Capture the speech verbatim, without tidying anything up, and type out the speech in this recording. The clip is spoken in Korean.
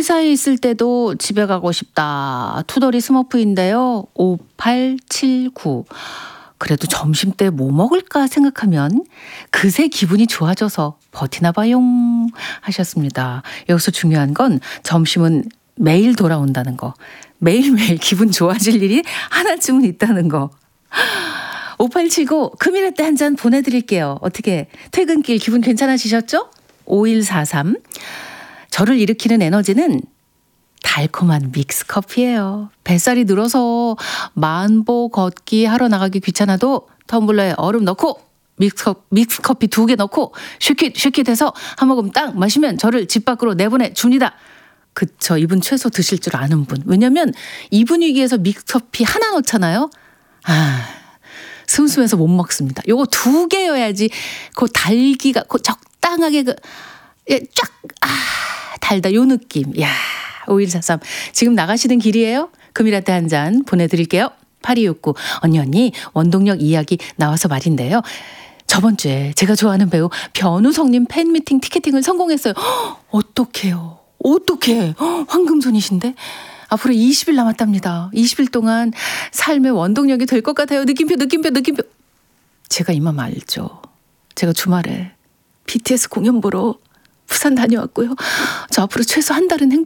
회사에 있을 때도 집에 가고 싶다. 투덜이 스머프인데요. 오팔칠구. 그래도 점심 때 뭐 먹을까 생각하면 그새 기분이 좋아져서 버티나 봐요 하셨습니다. 여기서 중요한 건 점심은 매일 돌아온다는 거. 매일매일 기분 좋아질 일이 하나쯤은 있다는 거. 오팔칠구 금이라떼 한 잔 보내드릴게요. 어떻게 퇴근길 기분 괜찮아지셨죠? 오일사삼. 저를 일으키는 에너지는 달콤한 믹스커피예요. 뱃살이 늘어서 만보 걷기 하러 나가기 귀찮아도 텀블러에 얼음 넣고 믹스커, 믹스커피 두 개 넣고 슈킷 슈킷 해서 한 모금 딱 마시면 저를 집 밖으로 내보내줍니다. 그쵸. 이분 채소 드실 줄 아는 분. 왜냐면 이 분위기에서 믹스커피 하나 넣잖아요. 아, 슴슴해서 못 먹습니다. 요거 두 개여야지 그 달기가 그 적당하게 그 예, 쫙 아, 달다 요 느낌. 야, 오일사삼. 지금 나가시는 길이에요? 금이라떼 한 잔 보내드릴게요. 팔이육구. 언니 언니 원동력 이야기 나와서 말인데요. 저번 주에 제가 좋아하는 배우 변우성님 팬미팅 티켓팅을 성공했어요. 허, 어떡해요. 어떡해. 허, 황금손이신데. 앞으로 이십 일 남았답니다. 이십 일 동안 삶의 원동력이 될 것 같아요. 느낌표 느낌표 느낌표. 제가 이 맘 알죠. 제가 주말에 비티에스 공연 보러 부산 다녀왔고요. 저 앞으로 최소 한 달은 행,